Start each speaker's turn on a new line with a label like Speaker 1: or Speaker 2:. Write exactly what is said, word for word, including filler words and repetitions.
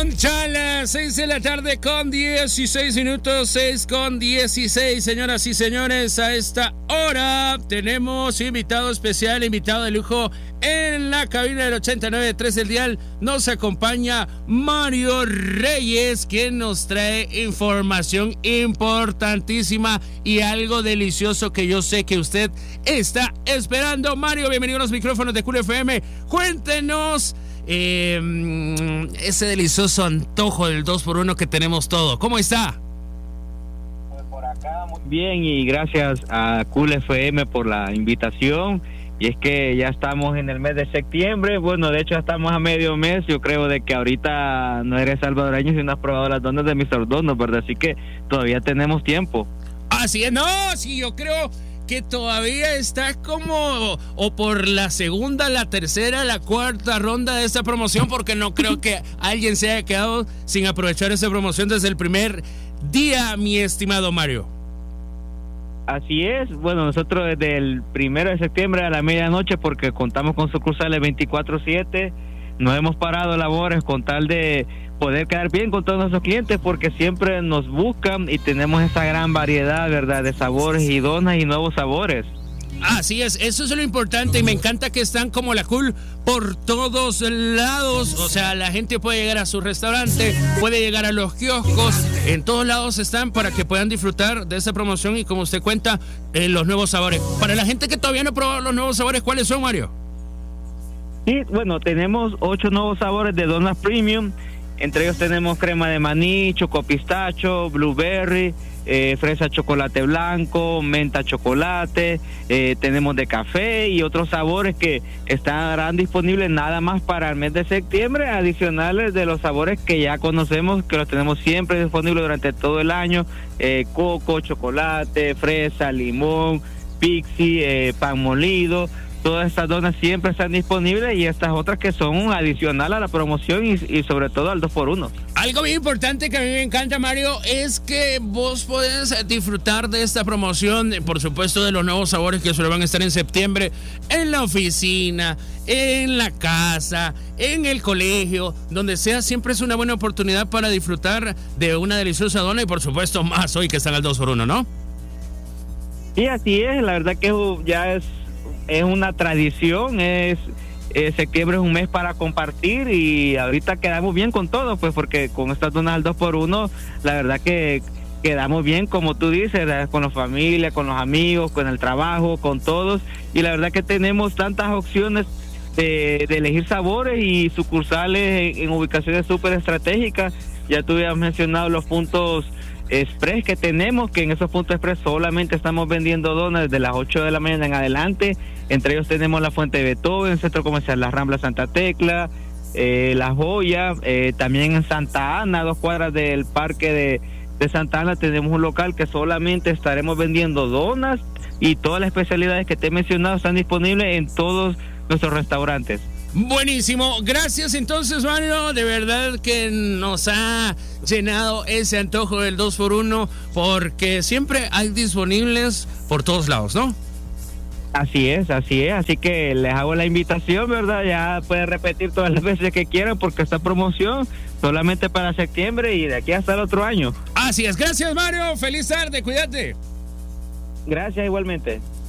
Speaker 1: Concha las seis de la tarde con dieciséis minutos, seis con dieciséis, señoras y señores, a esta hora tenemos invitado especial, invitado de lujo en la cabina del ochenta y nueve punto tres del dial. Nos acompaña Mario Reyes, quien nos trae información importantísima y algo delicioso que yo sé que usted está esperando. Mario, bienvenido a los micrófonos de Cool F M. Cuéntenos Eh, ese delicioso antojo del dos por uno que tenemos todo. ¿Cómo está?
Speaker 2: Pues por acá muy bien, y gracias a Cool F M por la invitación. Y es que ya estamos en el mes de septiembre. Bueno, de hecho estamos a medio mes. Yo creo de que ahorita no eres salvadoreño si no has probado las donas de mister Donuts, ¿verdad? Así que todavía tenemos tiempo.
Speaker 1: Así es, no, sí, yo creo que todavía está como o por la segunda, la tercera, la cuarta ronda de esta promoción, porque no creo que alguien se haya quedado sin aprovechar esta promoción desde el primer día, mi estimado Mario.
Speaker 2: Así es, bueno, nosotros desde el primero de septiembre a la medianoche, porque contamos con sucursales veinticuatro siete, no hemos parado labores con tal de poder quedar bien con todos nuestros clientes, porque siempre nos buscan y tenemos esa gran variedad, ¿verdad?, de sabores y donas y nuevos sabores.
Speaker 1: Así es, eso es lo importante, y me encanta que están como la Cool por todos lados. O sea, la gente puede llegar a su restaurante, puede llegar a los kioscos, en todos lados están para que puedan disfrutar de esta promoción y, como usted cuenta, eh, los nuevos sabores. Para la gente que todavía no ha probado los nuevos sabores, ¿cuáles son, Mario?
Speaker 2: Sí, bueno, tenemos ocho nuevos sabores de donas premium. Entre ellos tenemos crema de maní, chocopistacho, blueberry, eh, fresa chocolate blanco, menta chocolate, eh, tenemos de café y otros sabores que estarán disponibles nada más para el mes de septiembre, adicionales de los sabores que ya conocemos, que los tenemos siempre disponibles durante todo el año, eh, coco, chocolate, fresa, limón, pixie, eh, pan molido. Todas estas donas siempre están disponibles, y estas otras que son adicional a la promoción y, y sobre todo al dos por uno.
Speaker 1: Algo bien importante que a mí me encanta, Mario, es que vos podés disfrutar de esta promoción, por supuesto de los nuevos sabores que solo van a estar en septiembre, en la oficina, en la casa, en el colegio, donde sea. Siempre es una buena oportunidad para disfrutar de una deliciosa dona, y por supuesto más hoy que están al dos por uno, ¿no?
Speaker 2: Sí, así es, la verdad que ya es es una tradición, es eh, septiembre es un mes para compartir, y ahorita quedamos bien con todo, pues porque con estas donas al dos por uno, la verdad que quedamos bien, como tú dices, ¿verdad?, con la familia, con los amigos, con el trabajo, con todos, y la verdad que tenemos tantas opciones de, de elegir sabores y sucursales en, en ubicaciones súper estratégicas. Ya tú habías mencionado los puntos express que tenemos, que en esos puntos express solamente estamos vendiendo donas desde las ocho de la mañana en adelante. Entre ellos tenemos la Fuente de Beethoven, Centro Comercial La Rambla Santa Tecla, eh, La Joya, eh, también en Santa Ana, a dos cuadras del parque de, de Santa Ana, tenemos un local que solamente estaremos vendiendo donas, y todas las especialidades que te he mencionado están disponibles en todos nuestros restaurantes.
Speaker 1: Buenísimo, gracias entonces, Mario, de verdad que nos ha llenado ese antojo del dos por uno, porque siempre hay disponibles por todos lados, ¿no?
Speaker 2: Así es, así es, así que les hago la invitación, ¿verdad? Ya pueden repetir todas las veces que quieran, porque esta promoción solamente para septiembre y de aquí hasta el otro año.
Speaker 1: Así es, gracias, Mario, feliz tarde, cuídate.
Speaker 2: Gracias igualmente.